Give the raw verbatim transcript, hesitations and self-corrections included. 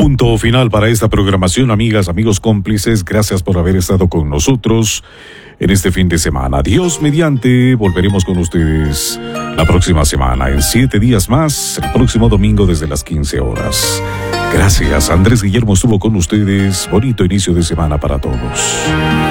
Punto final para esta programación, amigas, amigos cómplices. Gracias por haber estado con nosotros en este fin de semana. Dios mediante, volveremos con ustedes la próxima semana, en siete días más, el próximo domingo desde las quince horas. Gracias, Andrés Guillermo estuvo con ustedes. Bonito inicio de semana para todos.